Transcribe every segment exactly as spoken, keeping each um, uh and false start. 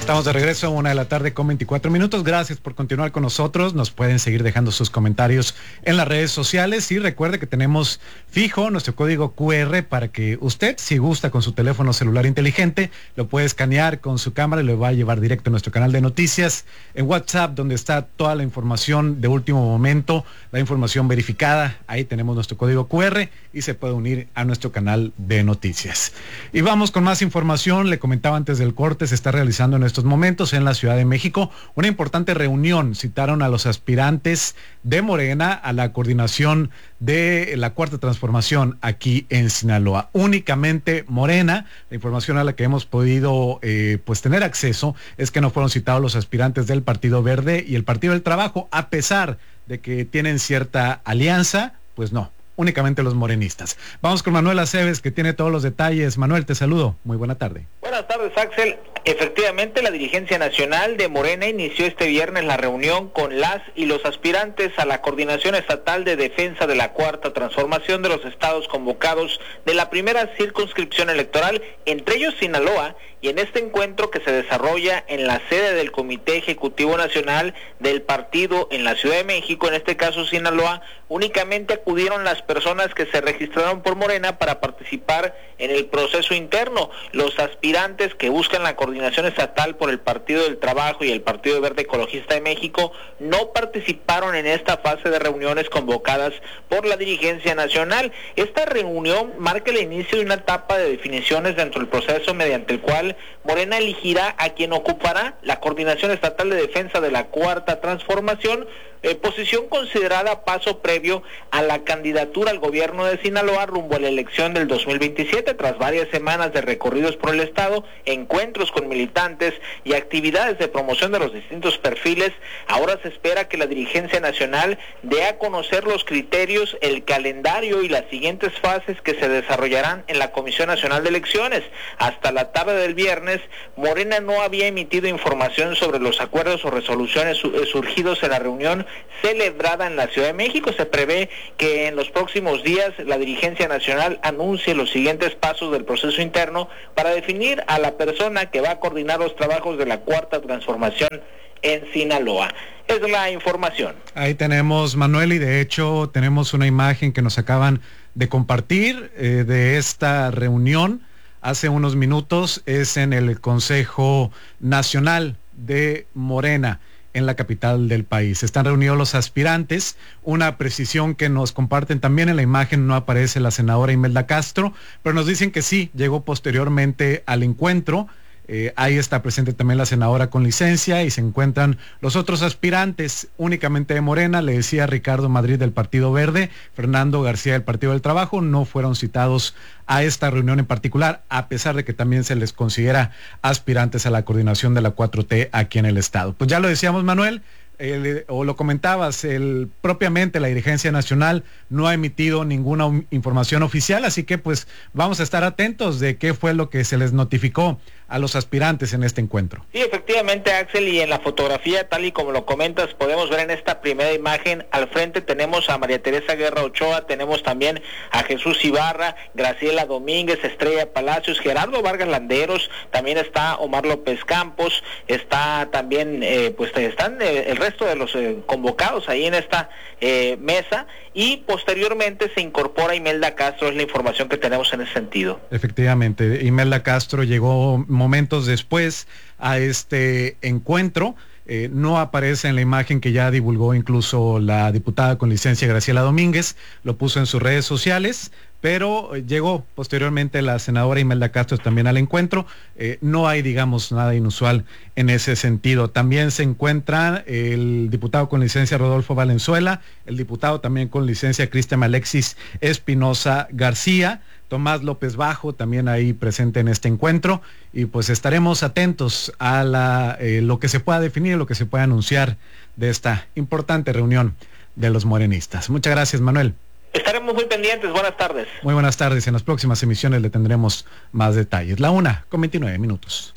Estamos de regreso a una de la tarde con veinticuatro minutos. Gracias por continuar con nosotros. Nos pueden seguir dejando sus comentarios en las redes sociales y recuerde que tenemos fijo nuestro código cu erre para que usted, si gusta con su teléfono celular inteligente, lo puede escanear con su cámara y lo va a llevar directo a nuestro canal de noticias en WhatsApp, donde está toda la información de último momento, la información verificada. Ahí tenemos nuestro código cu erre y se puede unir a nuestro canal de noticias. Y vamos con más información. Le comentaba antes del corte, se está realizando en estos momentos en la Ciudad de México una importante reunión. Citaron a los aspirantes de Morena a la coordinación de la Cuarta Transformación aquí en Sinaloa. Únicamente Morena. La información a la que hemos podido eh, pues tener acceso es que no fueron citados los aspirantes del Partido Verde y el Partido del Trabajo, a pesar de que tienen cierta alianza, pues no, únicamente los morenistas. Vamos con Manuel Aceves, que tiene todos los detalles. Manuel, te saludo. Muy buena tarde. Buenas tardes, Axel. Efectivamente, la dirigencia nacional de Morena inició este viernes la reunión con las y los aspirantes a la Coordinación Estatal de Defensa de la Cuarta Transformación de los estados convocados de la primera circunscripción electoral, entre ellos Sinaloa, y en este encuentro que se desarrolla en la sede del Comité Ejecutivo Nacional del partido en la Ciudad de México, en este caso Sinaloa, únicamente acudieron las personas que se registraron por Morena para participar en el proceso interno. Los aspirantes que buscan la coordinación estatal por el Partido del Trabajo y el Partido Verde Ecologista de México no participaron en esta fase de reuniones convocadas por la dirigencia nacional. Esta reunión marca el inicio de una etapa de definiciones dentro del proceso mediante el cual Morena elegirá a quien ocupará la Coordinación Estatal de Defensa de la Cuarta Transformación, eh, posición considerada paso previo a la candidatura al gobierno de Sinaloa rumbo a la elección del dos mil veintisiete. Tras varias semanas de recorridos por el estado, encuentros con militantes y actividades de promoción de los distintos perfiles, ahora se espera que la dirigencia nacional dé a conocer los criterios, el calendario y las siguientes fases que se desarrollarán en la Comisión Nacional de Elecciones. Hasta la tarde del viernes, Morena no había emitido información sobre los acuerdos o resoluciones surgidos en la reunión celebrada en la Ciudad de México. Se prevé que en los próximos días la dirigencia nacional anuncie los siguientes pasos del proceso interno para definir a la persona que va a coordinar los trabajos de la Cuarta Transformación en Sinaloa. Es la información. Ahí tenemos, Manuel, y de hecho tenemos una imagen que nos acaban de compartir eh, de esta reunión hace unos minutos. Es en el Consejo Nacional de Morena en la capital del país. Están reunidos los aspirantes. Una precisión que nos comparten también: en la imagen no aparece la senadora Imelda Castro, pero nos dicen que sí, llegó posteriormente al encuentro. Eh, ahí está presente también la senadora con licencia y se encuentran los otros aspirantes únicamente de Morena. Le decía Ricardo Madrid del Partido Verde, Fernando García del Partido del Trabajo, no fueron citados a esta reunión en particular, a pesar de que también se les considera aspirantes a la coordinación de la cuatro T aquí en el estado. Pues ya lo decíamos, Manuel, El, o lo comentabas, el, propiamente la dirigencia nacional no ha emitido ninguna um, información oficial, así que pues vamos a estar atentos de qué fue lo que se les notificó a los aspirantes en este encuentro. Sí, efectivamente, Axel, y en la fotografía, tal y como lo comentas, podemos ver en esta primera imagen, al frente tenemos a María Teresa Guerra Ochoa, tenemos también a Jesús Ibarra, Graciela Domínguez, Estrella Palacios, Gerardo Vargas Landeros, también está Omar López Campos, está también, eh, pues están eh, el resto de los eh, convocados ahí en esta eh, mesa, y posteriormente se incorpora Imelda Castro. Es la información que tenemos en ese sentido. Efectivamente, Imelda Castro llegó momentos después a este encuentro. Eh, no aparece en la imagen que ya divulgó incluso la diputada con licencia Graciela Domínguez, lo puso en sus redes sociales, pero llegó posteriormente la senadora Imelda Castro también al encuentro. Eh, no hay, digamos, nada inusual en ese sentido. También se encuentra el diputado con licencia Rodolfo Valenzuela, el diputado también con licencia Cristian Alexis Espinosa García, Tomás López Bajo también ahí presente en este encuentro, y pues estaremos atentos a la, eh, lo que se pueda definir, lo que se pueda anunciar de esta importante reunión de los morenistas. Muchas gracias, Manuel. Estaremos muy pendientes. Buenas tardes. Muy buenas tardes. En las próximas emisiones le tendremos más detalles. La una con veintinueve minutos.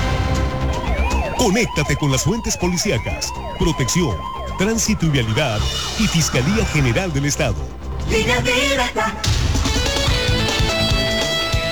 Conéctate con las fuentes policíacas, protección, tránsito y vialidad y Fiscalía General del Estado. Línea directa.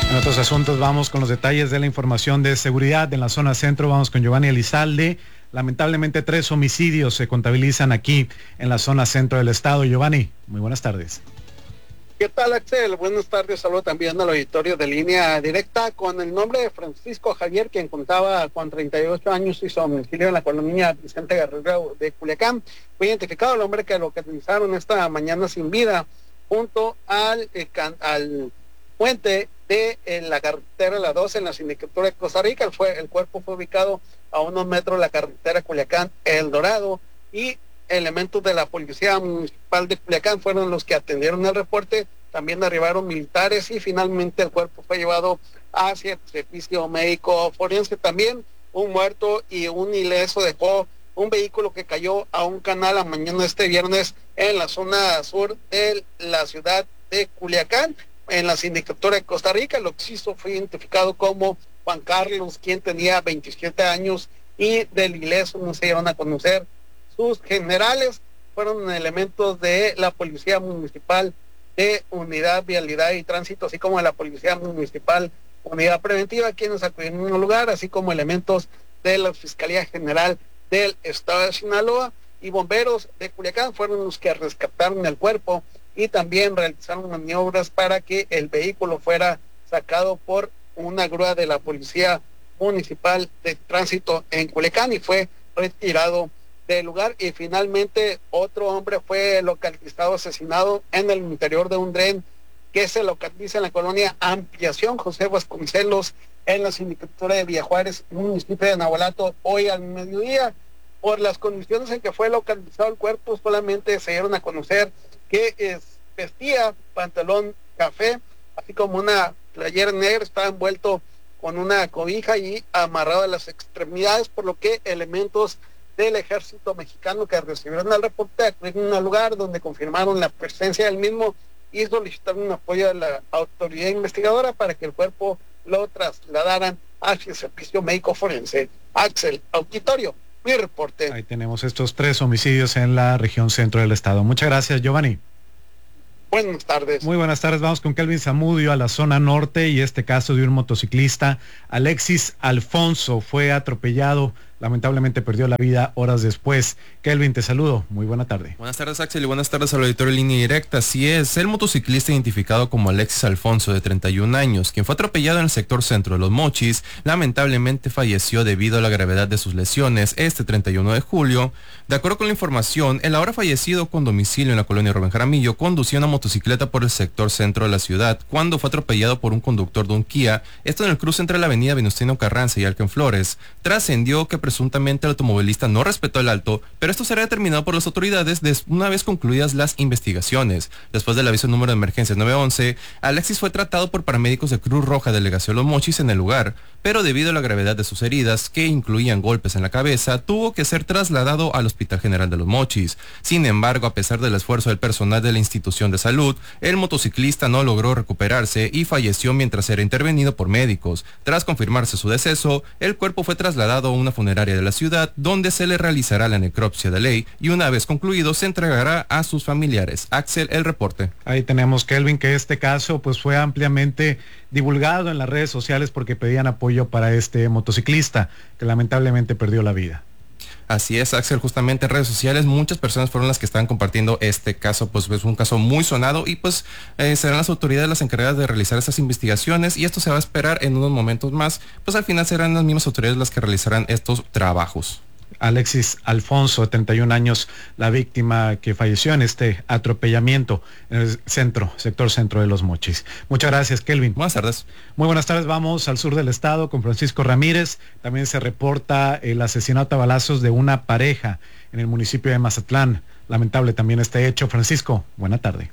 En otros asuntos vamos con los detalles de la información de seguridad en la zona centro. Vamos con Giovanni Elizalde. Lamentablemente tres homicidios se contabilizan aquí en la zona centro del estado. Giovanni, muy buenas tardes. ¿Qué tal, Axel? Buenas tardes. Saludo también al auditorio de Línea Directa con el nombre de Francisco Javier, quien contaba con treinta y ocho años y su domicilio en la colonia Vicente Guerrero de Culiacán. Fue identificado el hombre que localizaron esta mañana sin vida junto al, eh, can, al puente de eh, la carretera La doce en la sindicatura de Costa Rica. El, fue, el cuerpo fue ubicado a unos metros de la carretera Culiacán-El Dorado y elementos de la Policía Municipal de Culiacán fueron los que atendieron el reporte. También arribaron militares y finalmente el cuerpo fue llevado hacia el servicio médico forense. También un muerto y un ileso dejó un vehículo que cayó a un canal a mañana este viernes en la zona sur de la ciudad de Culiacán, en la sindicatura de Costa Rica. El occiso fue identificado como Juan Carlos, quien tenía veintisiete años, y del ileso no se dieron a conocer sus generales. Fueron elementos de la Policía Municipal de Unidad Vialidad y Tránsito, así como de la Policía Municipal Unidad Preventiva, quienes acudieron al lugar, así como elementos de la Fiscalía General del Estado de Sinaloa y bomberos de Culiacán fueron los que rescataron el cuerpo y también realizaron maniobras para que el vehículo fuera sacado por una grúa de la Policía Municipal de Tránsito en Culiacán y fue retirado del lugar. Y finalmente otro hombre fue localizado asesinado en el interior de un tren que se localiza en la colonia Ampliación José Vasconcelos en la sindicatura de Villajuárez, municipio de Navolato, hoy al mediodía. Por las condiciones en que fue localizado el cuerpo, solamente se dieron a conocer que es, vestía pantalón café, así como una playera negra, estaba envuelto con una cobija y amarrado a las extremidades, por lo que elementos del ejército mexicano que recibieron el reporte acudieron al lugar donde confirmaron la presencia del mismo y solicitaron apoyo de la autoridad investigadora para que el cuerpo lo trasladaran hacia el servicio médico forense. Axel, auditorio, mi reporte. Ahí tenemos estos tres homicidios en la región centro del estado. Muchas gracias, Giovanni. Buenas tardes. Muy buenas tardes. Vamos con Kelvin Zamudio a la zona norte y este caso de un motociclista, Alexis Alfonso, fue atropellado. Lamentablemente perdió la vida horas después. Kelvin, te saludo. Muy buena tarde. Buenas tardes, Axel, y buenas tardes al auditorio de Línea Directa. Así es, el motociclista identificado como Alexis Alfonso, de treinta y un años, quien fue atropellado en el sector centro de Los Mochis, lamentablemente falleció debido a la gravedad de sus lesiones este treinta y uno de julio. De acuerdo con la información, el ahora fallecido con domicilio en la colonia Rubén Jaramillo conducía una motocicleta por el sector centro de la ciudad cuando fue atropellado por un conductor de un Kia, esto en el cruce entre la avenida Venustiano Carranza y Alcan Flores. Trascendió que presuntamente el automovilista no respetó el alto, pero esto será determinado por las autoridades una vez concluidas las investigaciones. Después del aviso número de emergencias nueve once, Alexis fue tratado por paramédicos de Cruz Roja Delegación Los Mochis en el lugar, pero debido a la gravedad de sus heridas, que incluían golpes en la cabeza, tuvo que ser trasladado al Hospital General de Los Mochis. Sin embargo, a pesar del esfuerzo del personal de la institución de salud, el motociclista no logró recuperarse y falleció mientras era intervenido por médicos. Tras confirmarse su deceso, el cuerpo fue trasladado a una funeraria de la ciudad, donde se le realizará la necropsia de ley y una vez concluido se entregará a sus familiares. Axel, el reporte. Ahí tenemos, Kelvin, que este caso pues fue ampliamente divulgado en las redes sociales porque pedían apoyo para este motociclista que lamentablemente perdió la vida. Así es, Axel, justamente en redes sociales muchas personas fueron las que estaban compartiendo este caso, pues es un caso muy sonado y pues eh, serán las autoridades las encargadas de realizar estas investigaciones y esto se va a esperar en unos momentos más, pues al final serán las mismas autoridades las que realizarán estos trabajos. Alexis Alfonso, de treinta y un años, la víctima que falleció en este atropellamiento en el centro, sector centro de Los Mochis. Muchas gracias, Kelvin. Buenas tardes. Muy buenas tardes, vamos al sur del estado con Francisco Ramírez. También se reporta el asesinato a balazos de una pareja en el municipio de Mazatlán. Lamentable también este hecho. Francisco, buena tarde.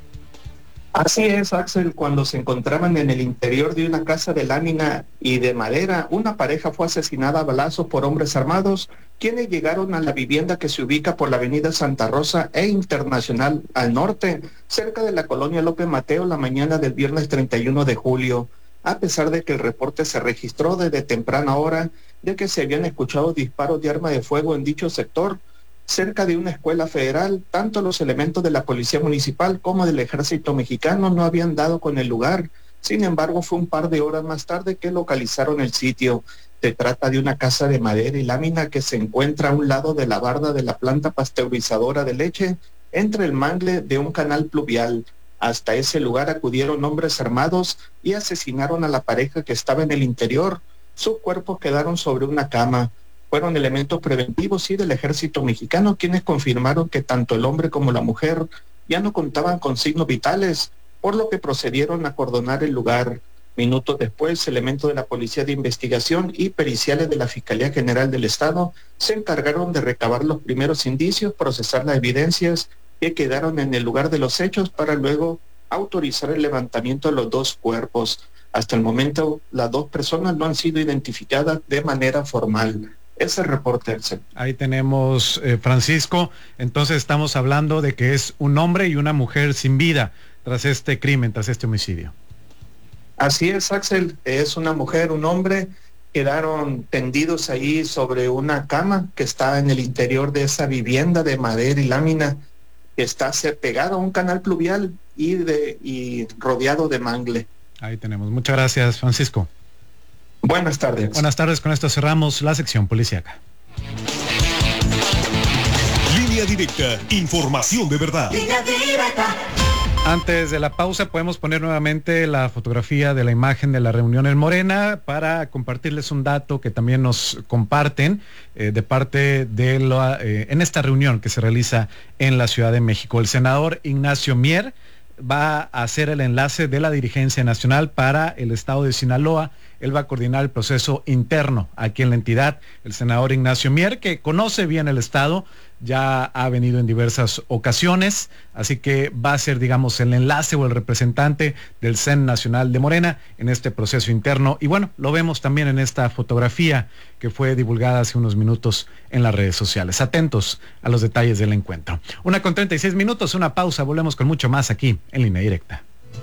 Así es, Axel, cuando se encontraban en el interior de una casa de lámina y de madera, una pareja fue asesinada a balazos por hombres armados, quienes llegaron a la vivienda que se ubica por la avenida Santa Rosa e Internacional al norte, cerca de la colonia López Mateo, la mañana del viernes treinta y uno de julio. A pesar de que el reporte se registró desde temprana hora, de que se habían escuchado disparos de arma de fuego en dicho sector, cerca de una escuela federal, tanto los elementos de la Policía Municipal como del Ejército Mexicano no habían dado con el lugar. Sin embargo, fue un par de horas más tarde que localizaron el sitio. Se trata de una casa de madera y lámina que se encuentra a un lado de la barda de la planta pasteurizadora de leche, entre el mangle de un canal pluvial. Hasta ese lugar acudieron hombres armados y asesinaron a la pareja que estaba en el interior. Sus cuerpos quedaron sobre una cama. Fueron elementos preventivos y del ejército mexicano quienes confirmaron que tanto el hombre como la mujer ya no contaban con signos vitales, por lo que procedieron a acordonar el lugar. Minutos después, elementos de la Policía de Investigación y periciales de la Fiscalía General del Estado se encargaron de recabar los primeros indicios, procesar las evidencias que quedaron en el lugar de los hechos para luego autorizar el levantamiento de los dos cuerpos. Hasta el momento, las dos personas no han sido identificadas de manera formal. Ese reporte, Axel. Ahí tenemos, eh, Francisco, entonces estamos hablando de que es un hombre y una mujer sin vida tras este crimen, tras este homicidio. Así es, Axel, es una mujer, un hombre, quedaron tendidos ahí sobre una cama que está en el interior de esa vivienda de madera y lámina, que está pegado a un canal pluvial y, de, y rodeado de mangle. Ahí tenemos, muchas gracias, Francisco. Buenas tardes. Buenas tardes, con esto cerramos la sección policíaca. Línea directa, información de verdad. Línea directa. Antes de la pausa podemos poner nuevamente la fotografía de la imagen de la reunión en Morena para compartirles un dato que también nos comparten eh, de parte de la, eh, en esta reunión que se realiza en la Ciudad de México. El senador Ignacio Mier va a hacer el enlace de la dirigencia nacional para el estado de Sinaloa. Él va a coordinar el proceso interno aquí en la entidad. El senador Ignacio Mier, que conoce bien el estado, ya ha venido en diversas ocasiones, así que va a ser, digamos, el enlace o el representante del C E N Nacional de Morena en este proceso interno. Y bueno, lo vemos también en esta fotografía que fue divulgada hace unos minutos en las redes sociales. Atentos a los detalles del encuentro. Una con treinta y seis minutos, una pausa, volvemos con mucho más aquí en Línea Directa.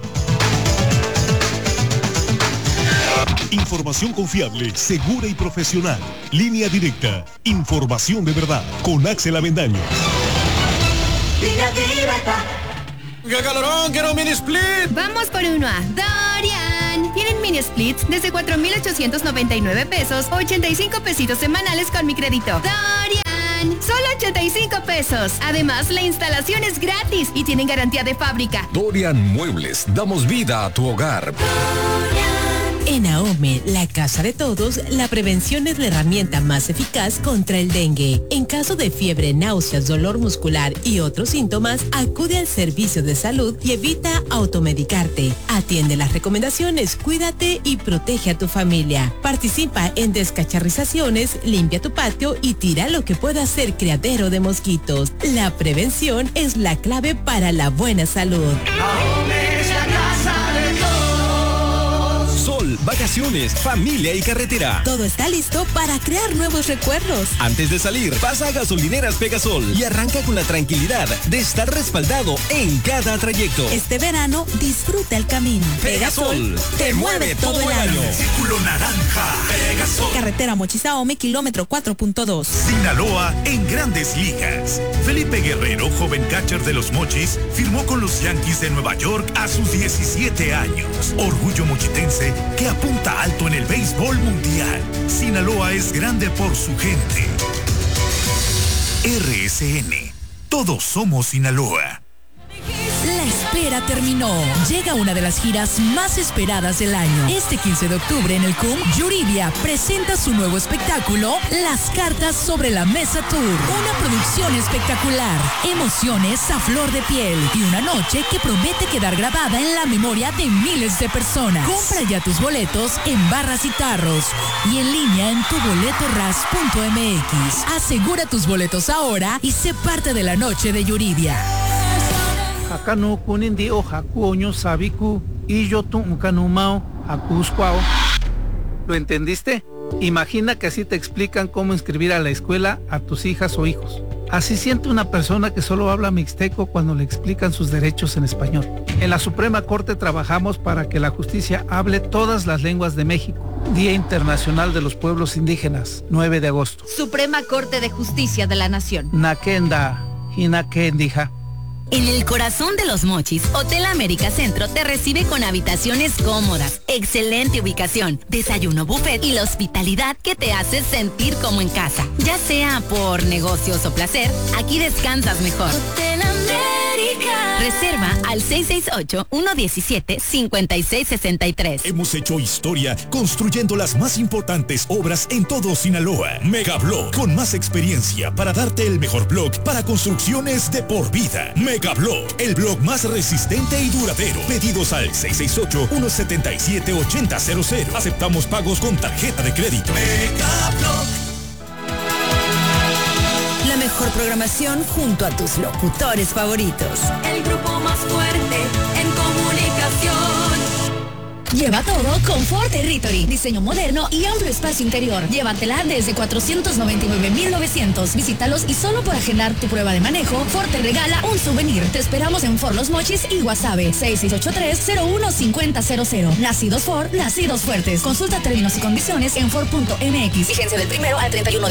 Información confiable, segura y profesional. Línea directa, información de verdad, con Axel Avendaño. Línea directa. ¡Qué calorón! ¡Quiero un mini split! Vamos por uno a Dorian. Tienen mini splits desde cuatro mil ochocientos noventa y nueve pesos, ochenta y cinco pesitos semanales con mi crédito. Dorian, solo ochenta y cinco pesos. Además, la instalación es gratis y tienen garantía de fábrica. Dorian Muebles, damos vida a tu hogar. Dorian. En AOME, la casa de todos, la prevención es la herramienta más eficaz contra el dengue. En caso de fiebre, náuseas, dolor muscular y otros síntomas, acude al servicio de salud y evita automedicarte. Atiende las recomendaciones, cuídate y protege a tu familia. Participa en descacharrizaciones, limpia tu patio y tira lo que pueda ser criadero de mosquitos. La prevención es la clave para la buena salud. AOME es la casa de todos. Sol, vacaciones, familia y carretera. Todo está listo para crear nuevos recuerdos. Antes de salir, pasa a Gasolineras Pegasol y arranca con la tranquilidad de estar respaldado en cada trayecto. Este verano, disfruta el camino. Pegasol, te mueve todo el año. Círculo naranja, Pegasol. Carretera Mochis-Ahome, kilómetro cuatro punto dos. Sinaloa en Grandes Ligas. Felipe Guerrero, joven catcher de los Mochis, firmó con los Yankees de Nueva York a sus diecisiete años. Orgullo mochitense que apunta alto en el béisbol mundial. Sinaloa es grande por su gente. R S N. Todos somos Sinaloa. La espera terminó. Llega una de las giras más esperadas del año. Este quince de octubre en el C U M, Yuridia presenta su nuevo espectáculo, Las Cartas sobre la Mesa Tour. Una producción espectacular, emociones a flor de piel y una noche que promete quedar grabada en la memoria de miles de personas. Compra ya tus boletos en Barras y Tarros y en línea en tu boleto ras punto m x. Asegura tus boletos ahora y sé parte de la noche de Yuridia. Hakanu kunindi o hakuoño sabiku y yo tu kanumao hakuskwao. ¿Lo entendiste? Imagina que así te explican cómo inscribir a la escuela a tus hijas o hijos. Así siente una persona que solo habla mixteco cuando le explican sus derechos en español. En la Suprema Corte trabajamos para que la justicia hable todas las lenguas de México. Día Internacional de los Pueblos Indígenas, nueve de agosto. Suprema Corte de Justicia de la Nación. Nakenda, Hinakendija. En el corazón de Los Mochis, Hotel América Centro te recibe con habitaciones cómodas, excelente ubicación, desayuno buffet y la hospitalidad que te hace sentir como en casa. Ya sea por negocios o placer, aquí descansas mejor. Hotel América. Reserva al seis seis ocho, uno uno siete, cinco seis seis tres. Hemos hecho historia construyendo las más importantes obras en todo Sinaloa. Megablock, con más experiencia para darte el mejor block para construcciones de por vida. Megablock, el blog más resistente y duradero. Pedidos al seis seis ocho, uno siete siete, ocho cero cero cero. Aceptamos pagos con tarjeta de crédito. Megablock. La mejor programación junto a tus locutores favoritos. El grupo más fuerte en comunicación. Lleva todo con Ford Territory. Diseño moderno y amplio espacio interior. Llévatela desde cuatrocientos noventa y nueve mil novecientos. Visítalos y solo por agendar tu prueba de manejo, Ford te regala un souvenir. Te esperamos en Ford Los Mochis y Guasave. seis seis ocho tres, cero uno cinco cero cero cero. Nacidos Ford, nacidos fuertes. Consulta términos y condiciones en Ford punto M X. Vigencia del primero al treinta y uno de